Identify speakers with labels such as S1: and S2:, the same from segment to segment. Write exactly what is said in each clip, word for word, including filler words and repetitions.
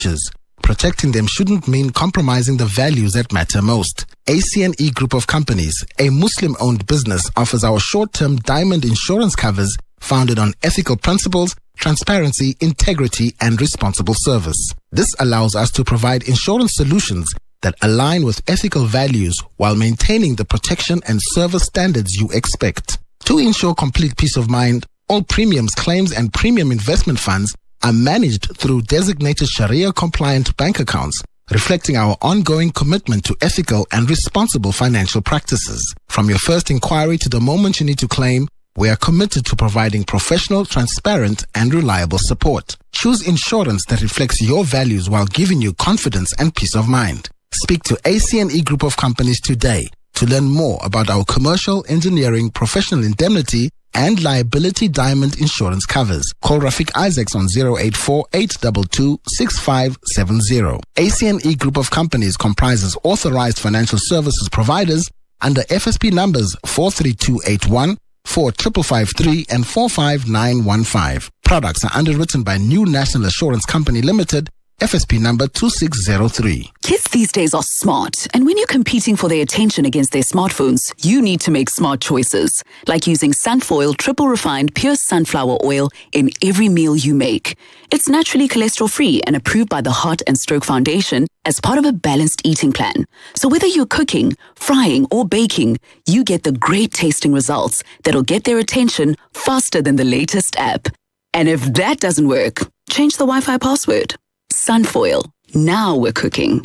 S1: Protecting them shouldn't mean compromising the values that matter most. A C N E Group of Companies, a Muslim-owned business, offers our short-term diamond insurance covers founded on ethical principles, transparency, integrity, and responsible service. This allows us to provide insurance solutions that align with ethical values while maintaining the protection and service standards you expect. To ensure complete peace of mind, all premiums, claims, and premium investment funds are managed through designated Sharia-compliant bank accounts, reflecting our ongoing commitment to ethical and responsible financial practices. From your first inquiry to the moment you need to claim, we are committed to providing professional, transparent, and reliable support. Choose insurance that reflects your values while giving you confidence and peace of mind. Speak to A C N E Group of Companies today to learn more about our commercial, engineering, professional indemnity, and liability diamond insurance covers. Call Rafiq Isaacs on zero eight four, eight two two, six five seven zero. A C N E Group of Companies comprises authorized financial services providers under F S P numbers four three two eight one, four five five three, and four five nine one five. Products are underwritten by New National Assurance Company Limited, F S P number two six zero three.
S2: Kids these days are smart, and when you're competing for their attention against their smartphones, you need to make smart choices, like using Sunfoil triple refined pure sunflower oil in every meal you make. It's naturally cholesterol-free and approved by the Heart and Stroke Foundation as part of a balanced eating plan. So whether you're cooking, frying, or baking, you get the great tasting results that'll get their attention faster than the latest app. And if that doesn't work, change the Wi-Fi password. Sunfoil. Now we're cooking.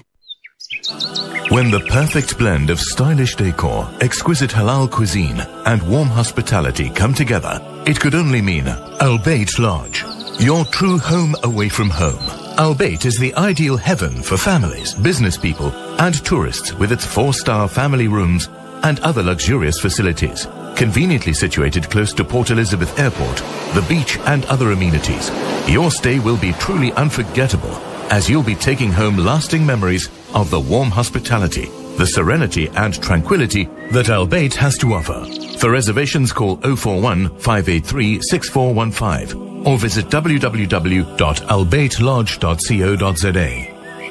S3: When the perfect blend of stylish decor, exquisite halal cuisine, and warm hospitality come together, it could only mean Al Bayt Lodge, your true home away from home. Al Bayt is the ideal heaven for families, business people, and tourists with its four-star family rooms and other luxurious facilities. Conveniently situated close to Port Elizabeth Airport, the beach, and other amenities, your stay will be truly unforgettable, as you'll be taking home lasting memories of the warm hospitality, the serenity and tranquility that Al Bayt has to offer. For reservations, call zero four one, five eight three, six four one five or visit w w w dot al bayt lodge dot co dot z a.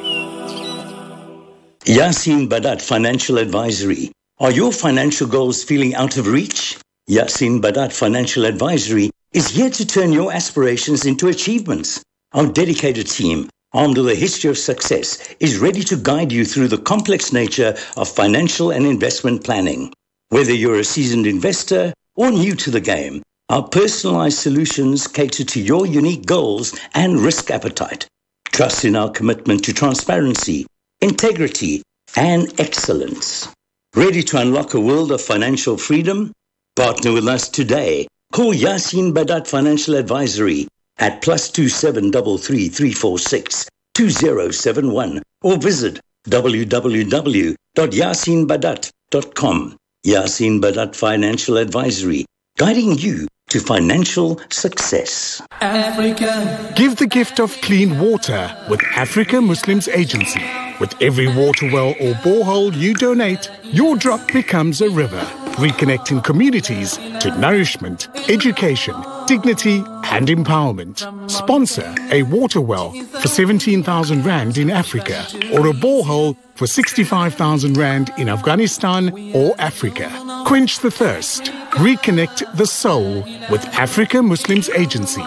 S4: Yasin Badat Financial Advisory. Are your financial goals feeling out of reach? Yasin Badat Financial Advisory is here to turn your aspirations into achievements. Our dedicated team, armed with a history of success, is ready to guide you through the complex nature of financial and investment planning. Whether you're a seasoned investor or new to the game, our personalized solutions cater to your unique goals and risk appetite. Trust in our commitment to transparency, integrity, and excellence. Ready to unlock a world of financial freedom? Partner with us today. Call Yasin Badat Financial Advisory at plus two seven three three, three four six, two zero seven one or visit w w w dot yasin badat dot com. Yasin Badat Financial Advisory, guiding you to financial success.
S5: Africa. Give the gift of clean water with Africa Muslims Agency. With every water well or borehole you donate, your drop becomes a river, reconnecting communities to nourishment, education, dignity and empowerment. Sponsor a water well for seventeen thousand rand in Africa or a borehole for sixty-five thousand rand in Afghanistan or Africa. Quench the thirst. Reconnect the soul with Africa Muslims Agency.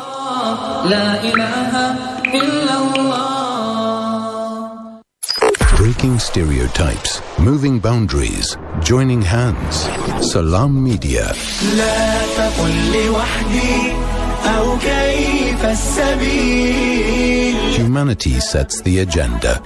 S6: Breaking stereotypes, moving boundaries, joining hands. Salam Media. Humanity sets the agenda.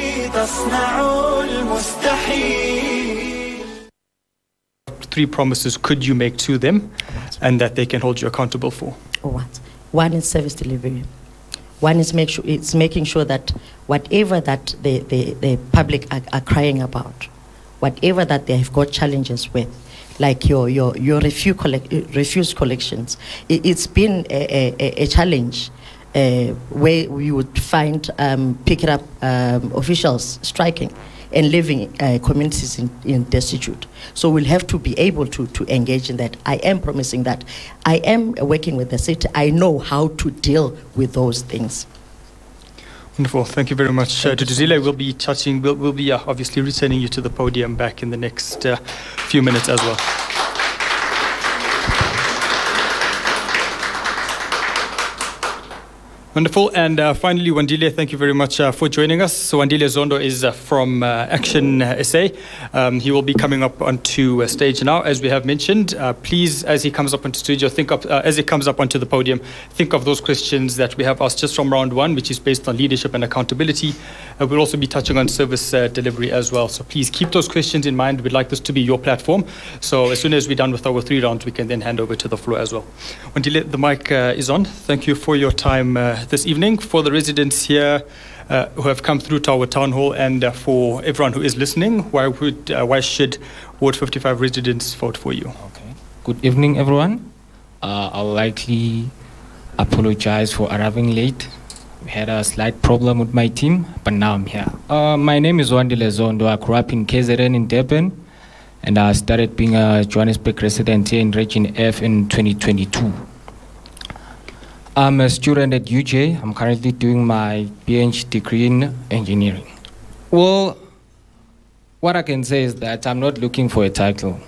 S7: Three promises could you make to them and that they can hold you accountable for?
S8: What? One is service delivery. One is make sure it's making sure that whatever that the, the, the public are, are crying about, whatever that they have got challenges with, like your your your refuse collect, refuse collections, it, it's been a, a, a challenge uh, where we would find um, picking up um, officials striking and leaving uh, communities in, in destitute. So we'll have to be able to, to engage in that. I am promising that. I am working with the city. I know how to deal with those things.
S7: Wonderful. Thank you very much, uh, Duduzile. We'll be touching, we'll, we'll be uh, obviously returning you to the podium back in the next uh, few minutes as well. Wonderful. And uh, finally, Wandile, thank you very much uh, for joining us. So Wandile Zondo is uh, from uh, Action S A. Um, he will be coming up onto uh, stage now, as we have mentioned. Uh, please, as he comes up onto studio, think of, uh, as he comes up onto the podium, think of those questions that we have asked just from round one, which is based on leadership and accountability. Uh, we'll also be touching on service uh, delivery as well. So please keep those questions in mind. We'd like this to be your platform. So as soon as we're done with our three rounds, we can then hand over to the floor as well. Wandile, the mic uh, is on. Thank you for your time uh, this evening. For the residents here uh, who have come through to our town hall, and uh, for everyone who is listening, why would uh, why should Ward fifty-five residents vote for you?
S9: Okay. Good evening, everyone. Uh, I'll likely apologize for arriving late. We had a slight problem with my team, but now I'm here. Uh, my name is Wandile Zondo. I grew up in K Z N in Durban, and I started being a Johannesburg resident here in Region F in twenty twenty-two. I'm a student at U J. I'm currently doing my B H degree in engineering. Well, what I can say is that I'm not looking for a title.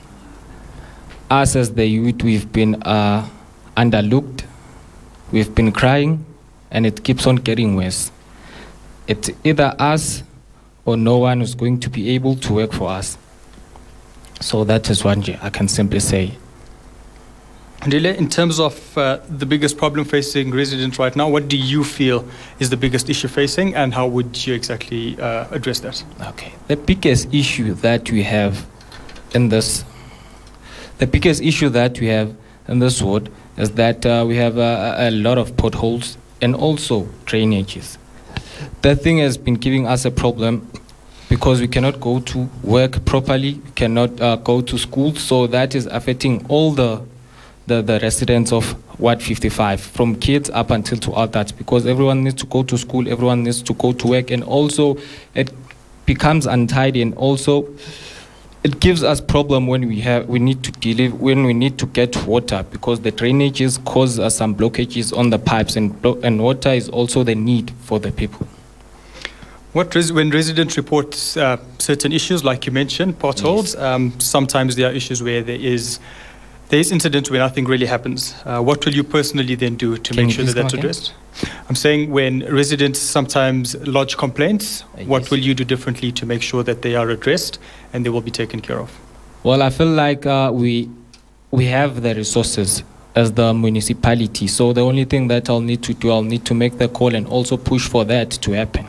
S9: Us as the youth, we've been uh, underlooked, we've been crying, and it keeps on getting worse. It's either us or no one is going to be able to work for us. So that is what I can simply say.
S7: Wandile, in terms of uh, the biggest problem facing residents right now, what do you feel is the biggest issue facing, and how would you exactly uh, address that?
S9: Okay, the biggest issue that we have in this, the biggest issue that we have in this ward is that uh, we have uh, a lot of potholes and also drainages. That thing has been giving us a problem because we cannot go to work properly, we cannot uh, go to school, so that is affecting all the The, the residents of Ward fifty-five, from kids up until to adults, because everyone needs to go to school, everyone needs to go to work, and also it becomes untidy, and also it gives us problem when we have we need to deliver when we need to get water, because the drainages cause us some blockages on the pipes, and and water is also the need for the people.
S7: What res when residents report uh, certain issues, like you mentioned, potholes, yes. um, sometimes there are issues where there is There is incidents where nothing really happens. Uh, what will you personally then do to
S9: Can
S7: make sure that that's addressed? I'm saying when residents sometimes lodge complaints, uh, what yes. will you do differently to make sure that they are addressed and they will be taken care of?
S9: Well, I feel like uh, we we have the resources as the municipality. So the only thing that I'll need to do, I'll need to make the call and also push for that to happen.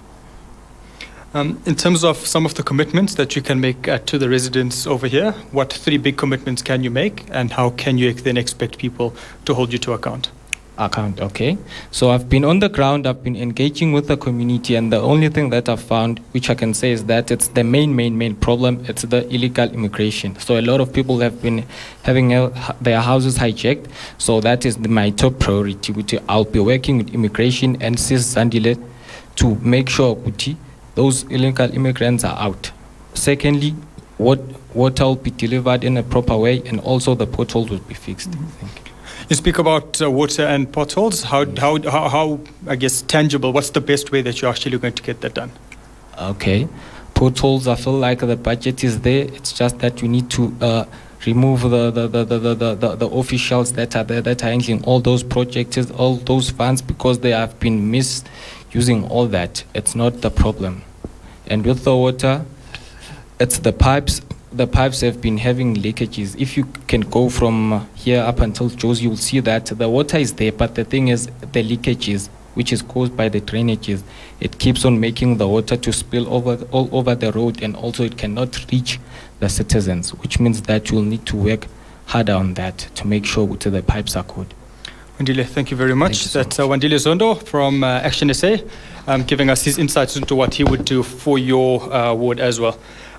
S7: Um, in terms of some of the commitments that you can make uh, to the residents over here, what three big commitments can you make, and how can you then expect people to hold you to account?
S9: Account, okay. So I've been on the ground, I've been engaging with the community, and the only thing that I've found, which I can say, is that it's the main, main, main problem, it's the illegal immigration. So a lot of people have been having uh, their houses hijacked, so that is the, my top priority. Which I'll be working with immigration and Sis Zandile to make sure Kuti, those illegal immigrants are out. Secondly, what water will be delivered in a proper way, and also the potholes will be fixed.
S7: Mm-hmm. Thank you. You speak about uh, water and potholes. How, yes. how, how, how, I guess, tangible, what's the best way that you're actually going to get that done?
S9: Okay. Potholes, I feel like the budget is there. It's just that you need to uh, remove the the, the, the, the, the the officials that are there, that are handling all those projects, all those funds, because they have been misusing all that. It's not the problem. And with the water, it's the pipes. The pipes have been having leakages. If you can go from here up until Joe's, you'll see that the water is there, but the thing is, the leakages, which is caused by the drainages, it keeps on making the water to spill over the, all over the road, and also it cannot reach the citizens, which means that you'll need to work harder on that to make sure that the pipes are good.
S7: Wandile, thank you very much.
S9: You so
S7: That's uh, Wandile Zondo from uh, Action S A, um, giving us his insights into what he would do for your uh, ward as well.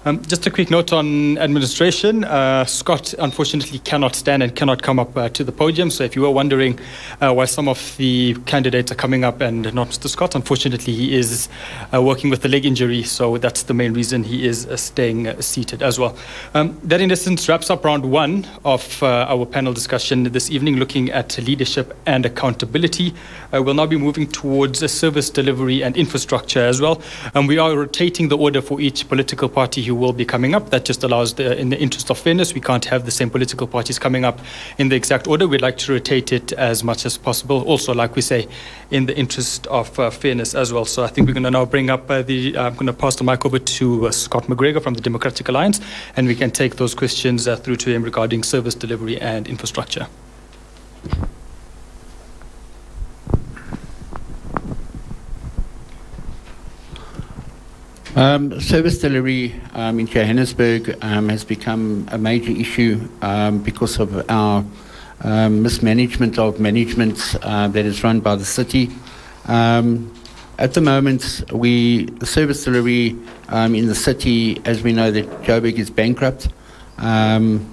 S7: Um, just a quick note on administration. Uh, Scott unfortunately cannot stand and cannot come up uh, to the podium. So if you were wondering uh, why some of the candidates are coming up and not Mister Scott, unfortunately he is uh, working with a leg injury. So that's the main reason he is uh, staying uh, seated as well. Um, that in essence wraps up round one of uh, our panel discussion this evening, looking at leadership and accountability. Uh, we'll now be moving towards uh, service delivery and infrastructure as well. Um, we are rotating the order for each political party who will be coming up. That just allows, the, in the interest of fairness, we can't have the same political parties coming up in the exact order. We'd like to rotate it as much as possible. Also, like we say, in the interest of uh, fairness as well. So I think we're going to now bring up uh, the, uh, I'm going to pass the mic over to uh, Scott McGregor from the Democratic Alliance, and we can take those questions uh, through to him regarding service delivery and infrastructure.
S10: Um, service delivery um, in Johannesburg um, has become a major issue um, because of our um, mismanagement of management uh, that is run by the city. Um, at the moment, we the service delivery um, in the city, as we know that Joburg is bankrupt. Um,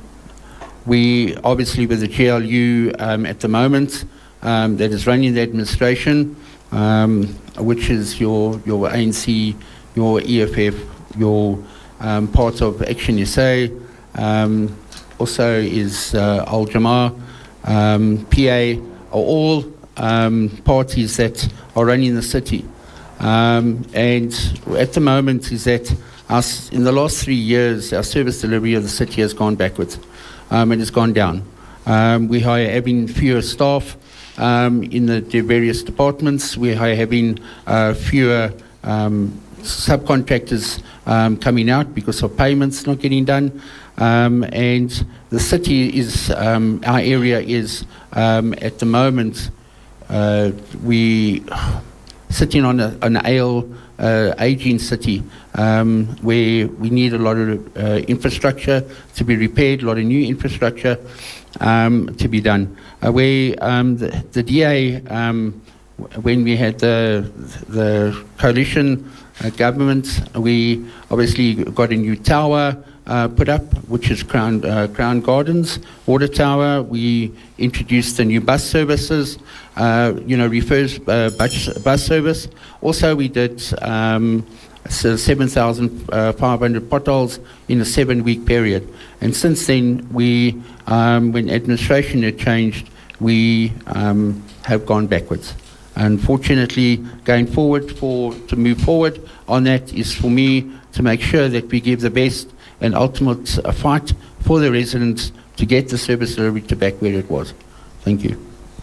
S10: we obviously with the G L U um, at the moment um, that is running the administration, um, which is your your A N C, your E F F, your um, part of Action S A, um, also is uh, Al Jamar, um, P A, are all um, parties that are running the city. Um, and at the moment is that our, in the last three years, our service delivery of the city has gone backwards. Um, it has gone down. Um, we are having fewer staff um, in the, the various departments. We are having uh, fewer um, subcontractors um, coming out because of payments not getting done, um, and the city is um, our area is um, at the moment uh, we sitting on a, an ale uh, aging city um, where we need a lot of uh, infrastructure to be repaired, a lot of new infrastructure um, to be done. Uh, where um, the, the D A um, when we had the the coalition Uh, government, we obviously got a new tower uh, put up, which is Crown, uh, Crown Gardens Water Tower. We introduced the new bus services, uh, you know, refers uh, bus, bus service. Also, we did um, so seven thousand five hundred potholes in a seven-week period. And since then, we, um, when administration had changed, we um, have gone backwards. Unfortunately, going forward, for to move forward on that is for me to make sure that we give the best and ultimate uh, fight for the residents to get the service delivery to back where it was. Thank you.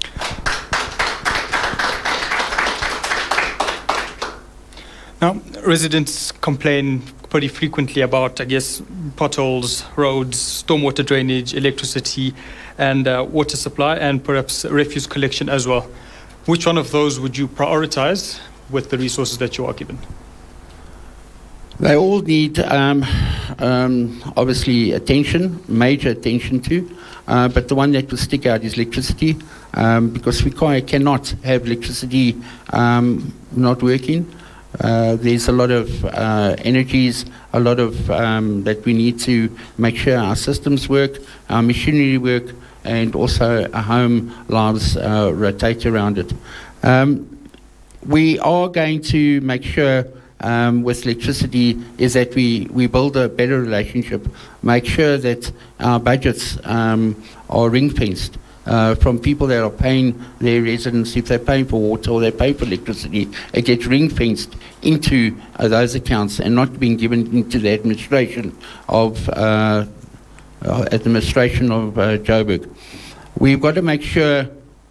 S7: Now, residents complain pretty frequently about, I guess, potholes, roads, stormwater drainage, electricity, and uh, water supply, and perhaps refuse collection as well. Which one of those would you prioritize with the resources that you are given?
S10: They all need, um, um, obviously, attention, major attention to. Uh, but the one that will stick out is electricity, um, because we can't, cannot have electricity um, not working. Uh, there's a lot of uh, energies, a lot of um, that we need to make sure our systems work, our machinery work, and also our home lives uh, rotate around it. Um, we are going to make sure um, with electricity is that we, we build a better relationship, make sure that our budgets um, are ring-fenced uh, from people that are paying their residents. If they're paying for water or they pay for electricity, it gets ring-fenced into uh, those accounts and not being given into the administration of uh, Uh, administration of uh, Joburg. We've got to make sure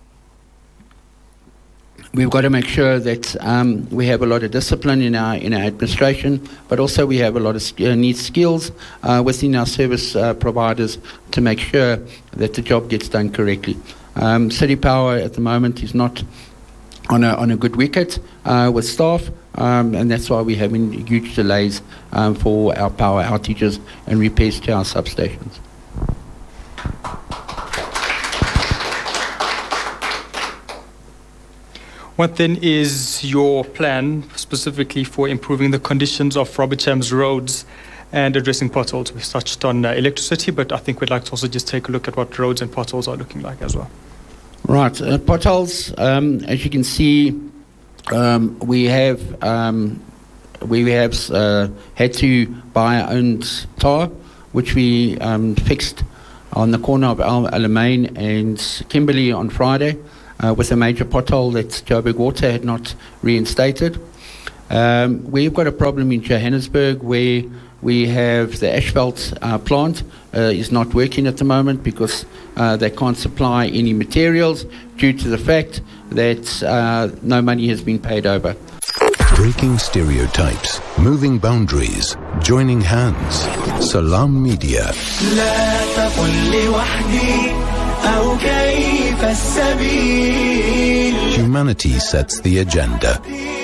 S10: we've got to make sure that um, we have a lot of discipline in our in our administration, but also we have a lot of uh, need skills uh, within our service uh, providers to make sure that the job gets done correctly. Um, City Power at the moment is not on a on a good wicket uh, with staff, um, and that's why we're having huge delays um, for our power outages and repairs to our substations.
S7: What then is your plan specifically for improving the conditions of Robert Chams roads and addressing potholes. We've touched on uh, electricity, but I think we'd like to also just take a look at what roads and potholes are looking like as well.
S10: Right, uh, potholes, um, as you can see, um, we have um, we have uh, had to buy our own tar, which we um, fixed on the corner of Al Alamein and Kimberley on Friday uh, with a major pothole that Joburg Water had not reinstated. Um, we've got a problem in Johannesburg where we have the asphalt uh, plant uh, is not working at the moment because uh, they can't supply any materials due to the fact that uh, no money has been paid over.
S6: Breaking stereotypes, moving boundaries, joining hands. Salam Media. Humanity sets the agenda.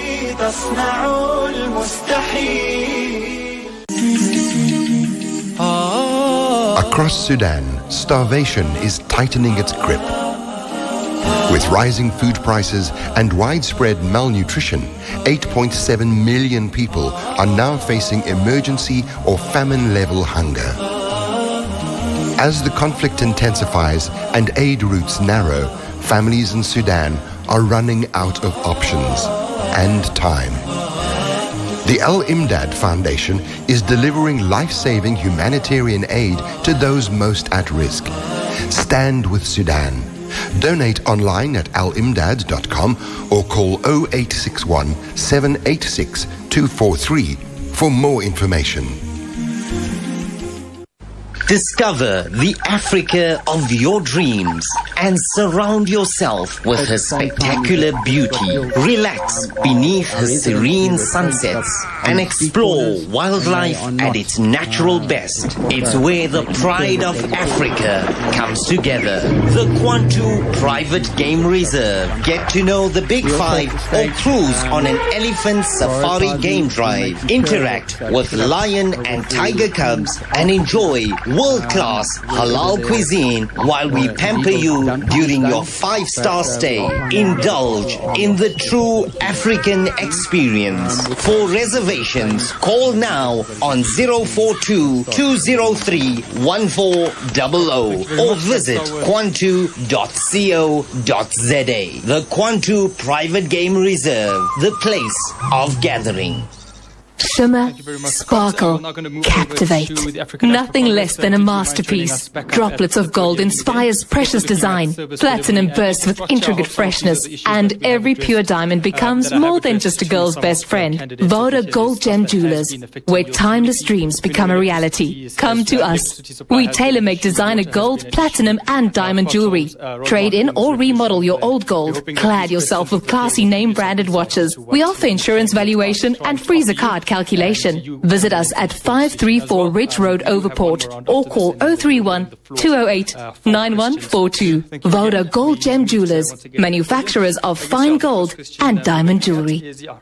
S11: Across Sudan, starvation is tightening its grip. With rising food prices and widespread malnutrition, eight point seven million people are now facing emergency or famine-level hunger. As the conflict intensifies and aid routes narrow, families in Sudan are running out of options and time. The Al-Imdad Foundation is delivering life-saving humanitarian aid to those most at risk. Stand with Sudan. Donate online at al imdad dot com or call zero eight six one, seven eight six, two four three for more information.
S12: Discover the Africa of your dreams and surround yourself with her spectacular beauty. Relax beneath her serene sunsets and explore wildlife at its natural best. It's where the pride of Africa comes together. The Kwantu Private Game Reserve. Get to know the Big Five or cruise on an elephant safari game drive. Interact with lion and tiger cubs and enjoy world-class halal cuisine while we pamper you during your five-star stay. Indulge in the true African experience. For reservations, call now on zero four two, two zero three, one four zero zero or visit kwantu dot co dot za. The Kwantu Private Game Reserve, the place of gathering.
S13: Shimmer, sparkle, captivate. Nothing less than a masterpiece. Droplets of gold inspires precious design. Platinum bursts with intricate freshness. And every pure diamond becomes more than just a girl's best friend. Voda Gold Gem Jewelers, where timeless dreams become a reality. Come to us. We tailor-make designer gold, platinum and diamond jewelry. Trade in or remodel your old gold. Clad yourself with classy name-branded watches. We offer insurance valuation and freezer card calculation. Visit us at five three four Ridge Road, Overport, or call zero three one, two zero eight, nine one four two. Voda Gold Gem Jewelers, manufacturers of fine gold and diamond jewelry.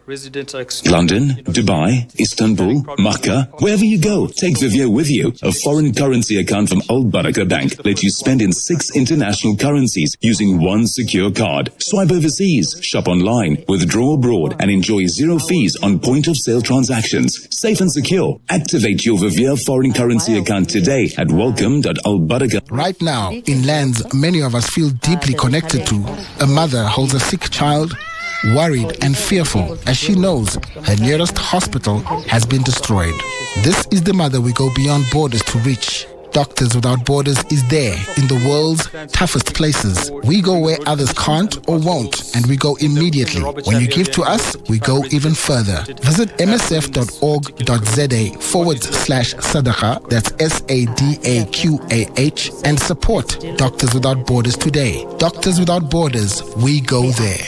S14: London, Dubai, Istanbul, Makkah, wherever you go, take Vivia with you. A foreign currency account from Al Barakah Bank lets you spend in six international currencies using one secure card. Swipe overseas, shop online, withdraw abroad, and enjoy zero fees on point-of-sale transactions. Safe and secure. Activate your Vivia foreign currency account today at welcome dot al barakah.
S1: Right now, in lands many of us feel deeply connected to, a mother holds a sick child, worried and fearful as she knows her nearest hospital has been destroyed. This is the mother we go beyond borders to reach. Doctors Without Borders is there in the world's toughest places. We go where others can't or won't, and we go immediately. When you give to us, we go even further. Visit m s f dot org dot z a forward slash sadaqah, that's S A D A Q A H, and support Doctors Without Borders today. Doctors Without Borders, we go there.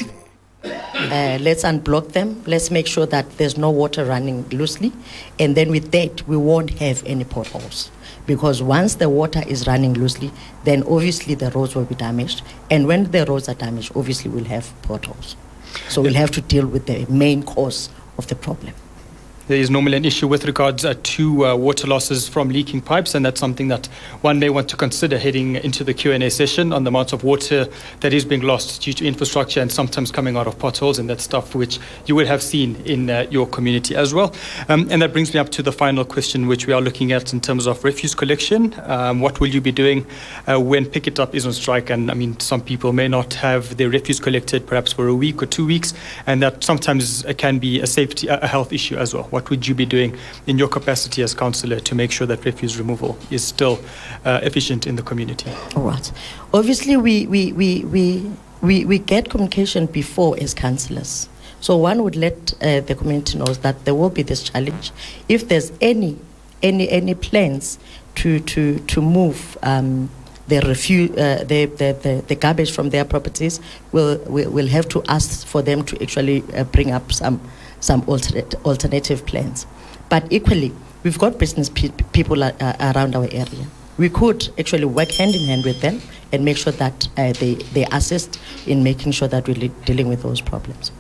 S8: Uh, let's unblock them. Let's make sure that there's no water running loosely. And then with that, we won't have any potholes. Because once the water is running loosely, then obviously the roads will be damaged. And when the roads are damaged, obviously we'll have potholes. So we'll have to deal with the main cause of the problem.
S7: there is normally an issue with regards uh, to uh, water losses from leaking pipes, and that's something that one may want to consider heading into the Q and A session on the amount of water that is being lost due to infrastructure and sometimes coming out of potholes and that stuff which you would have seen in uh, your community as well. Um, and that brings me up to the final question, which we are looking at in terms of refuse collection. Um, what will you be doing uh, when Pick It Up is on strike? And I mean, some people may not have their refuse collected perhaps for a week or two weeks, and that sometimes uh, can be a safety, a health issue as well. What would you be doing in your capacity as councillor to make sure that refuse removal is still uh, efficient in the community?
S8: All right. Obviously, we, we, we, we, we, we get communication before as councillors. So one would let uh, the community know that there will be this challenge. If there's any any any plans to to to move um, the refuse, uh, the, the the the garbage from their properties, we'll we'll have to ask for them to actually uh, bring up some some alternate alternative plans. But equally, we've got business pe people uh, around our area. We could actually work hand in hand with them and make sure that uh, they they assist in making sure that we're dealing with those problems.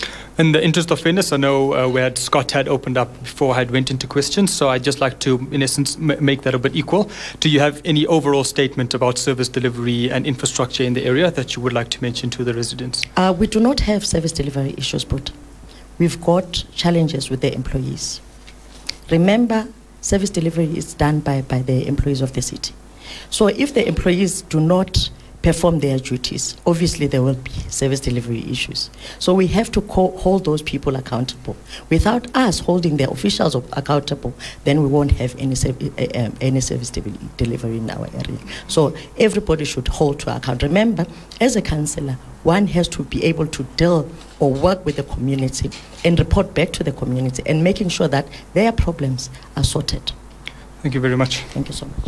S7: In the interest of fairness, I know uh, where Scott had opened up before I had went into questions, so I'd just like to, in essence, m make that a bit equal. Do you have any overall statement about service delivery and infrastructure in the area that you would like to mention to the residents?
S8: Uh, we do not have service delivery issues, but we've got challenges with the employees. Remember, service delivery is done by, by the employees of the city. So if the employees do not perform their duties, obviously there will be service delivery issues. So we have to hold those people accountable. Without us holding the officials accountable, then we won't have any, uh, any service de delivery in our area. So everybody should hold to account. Remember, as a councillor, one has to be able to deal or work with the community and report back to the community and making sure that their problems are sorted.
S7: Thank you very much.
S8: Thank you so much.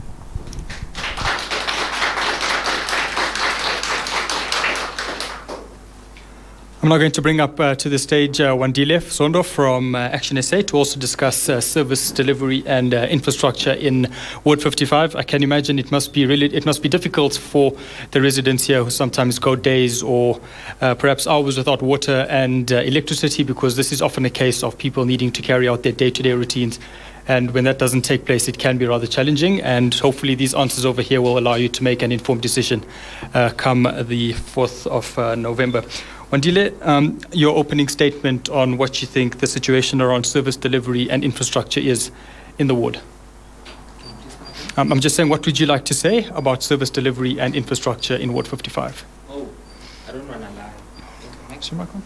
S7: I'm now going to bring up uh, to the stage uh, Wandile Zondo from uh, Action S A to also discuss uh, service delivery and uh, infrastructure in Ward fifty-five. I can imagine it must be really, it must be difficult for the residents here who sometimes go days or uh, perhaps hours without water and uh, electricity, because this is often a case of people needing to carry out their day-to-day routines. And when that doesn't take place, it can be rather challenging. And hopefully these answers over here will allow you to make an informed decision uh, come the fourth of uh, November. Wandile, um, your opening statement on what you think the situation around service delivery and infrastructure is in the ward. Um, I'm just saying, what would you like to say about service delivery and infrastructure in Ward fifty-five?
S9: Oh, I don't want to lie.
S7: Actually, Michael?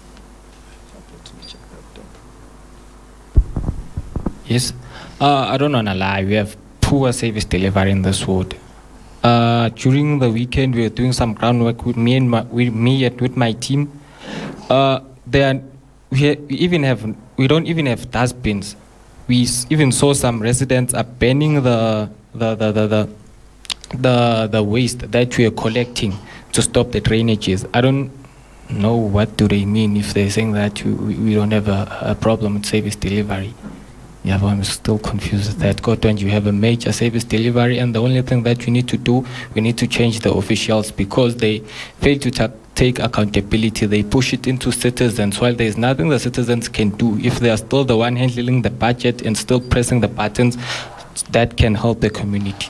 S9: Yes, uh, I don't want to lie. We have poor service delivery in this ward. Uh, during the weekend, we were doing some groundwork with me and my, with me and with my team. Uh, there, we, we even have we don't even have dustbins. We even saw some residents are banning the the the the the, the, the waste that we are collecting to stop the drainages. I don't know what do they mean if they're saying that we, we don't have a, a problem with service delivery. Yeah, but I'm still confused with that. God, when you have a major service delivery, and the only thing that you need to do, we need to change the officials because they fail to ta take accountability. They push it into citizens while there's nothing the citizens can do. If they are still the one handling the budget and still pressing the buttons, that can help the community.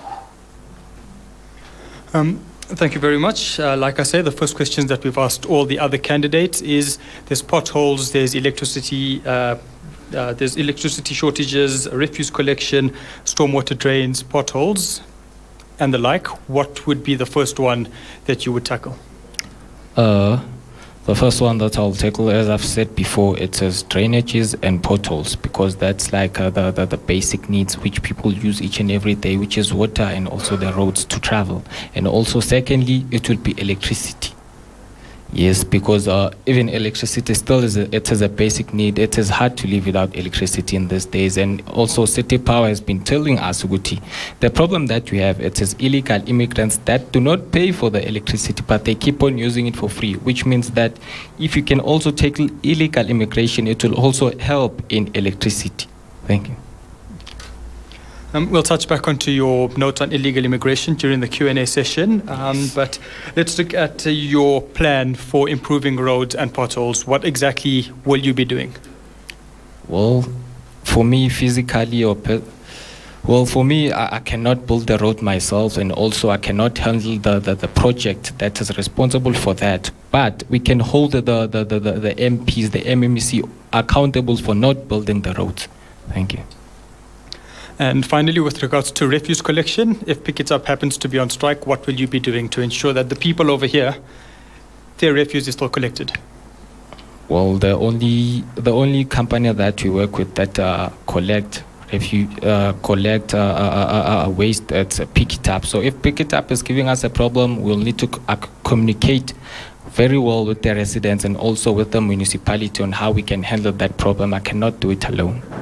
S7: Um, Thank you very much. Uh, like I say, the first questions that we've asked all the other candidates is there's potholes, there's electricity, uh, Uh, there's electricity shortages, refuse collection, stormwater drains, potholes, and the like. What would be the first one that you would tackle?
S9: Uh, the first one that I'll tackle, as I've said before, it is drainages and potholes, because that's like uh, the, the, the basic needs which people use each and every day, which is water and also the roads to travel. And also, secondly, it would be electricity. Yes, because uh, even electricity still is a, it is a basic need. It is hard to live without electricity in these days. And also City Power has been telling us, Uguti, the problem that we have, it is illegal immigrants that do not pay for the electricity, but they keep on using it for free, which means that if you can also take illegal immigration, it will also help in electricity. Thank you.
S7: Um, we'll touch back onto your note on illegal immigration during the Q and A session, um, but let's look at uh, your plan for improving roads and potholes. What exactly will you be doing?
S9: Well, for me, physically or per well, for me, I, I cannot build the road myself, and also I cannot handle the, the, the project that is responsible for that. But we can hold the, the, the, the, the M Ps, the M M C accountable for not building the roads. Thank you.
S7: And finally, with regards to refuse collection, if Pick It Up happens to be on strike, what will you be doing to ensure that the people over here, their refuse is still collected?
S9: Well, the only the only company that we work with that uh, collect refuse uh, collect uh, uh, uh, uh, waste, it's uh, Pick It Up. So if Pick It Up is giving us a problem, we'll need to uh, communicate very well with the residents and also with the municipality on how we can handle that problem. I cannot do it alone.